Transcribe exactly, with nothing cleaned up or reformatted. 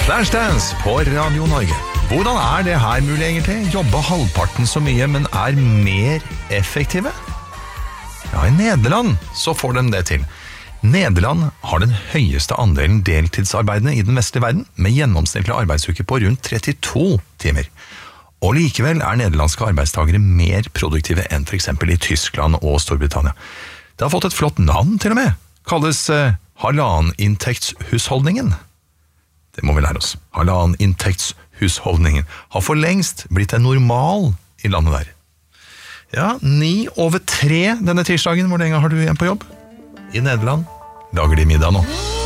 Flashdance på Radio Norge. Hvordan er det her mulig egentlig? Jobbe halvparten så mye, men er mer effektive? Ja, i Nederland så får de det til. Nederland har den høyeste andelen deltidsarbeidende i den vestlige verden, med gjennomsnittlig arbeidsuke på rundt trettito timer. Og likevel er nederlandske arbeidstagere mer produktive enn for eksempel i Tyskland og Storbritannia. Det har fått et flott navn til og med. Kalles eh, halvanninntektshusholdningen. Det må vi lære oss. Halvanninntektshusholdningen har for lengst blitt en normal i landet der. Ja, ni over tre denne tirsdagen. Hvor lenge har du igjen på jobb? I Nederland lager de middag nå.